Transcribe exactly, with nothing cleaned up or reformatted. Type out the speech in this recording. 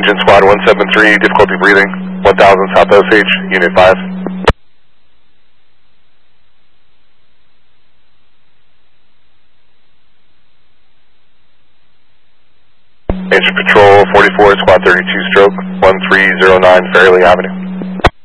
Engine Squad one seven three, difficulty breathing, one thousand South Osage, Unit five. Engine Patrol forty-four, Squad thirty-two stroke, one three zero nine Fairley Avenue.